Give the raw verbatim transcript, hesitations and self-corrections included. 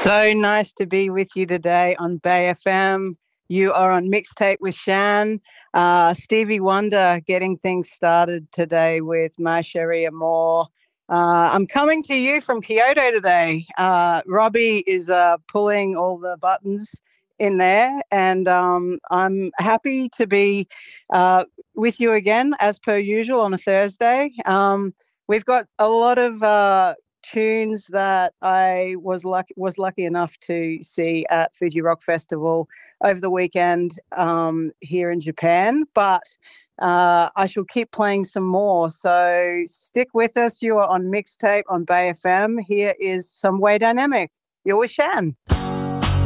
So nice to be with you today on Bay F M. You are on Mixtape with Shan. Uh, Stevie Wonder getting things started today with Ma Cherie Amour. Uh, I'm coming to you from Kyoto today. Uh, Robbie is uh, pulling all the buttons in there, and um, I'm happy to be uh, with you again, as per usual, on a Thursday. Um, we've got a lot of uh, tunes that I was lucky was lucky enough to see at Fuji Rock Festival over the weekend um, here in Japan, but uh, I shall keep playing some more. So stick with us. You are on Mixtape on Bay F M. Here is some Way Dynamic. You're with Shan.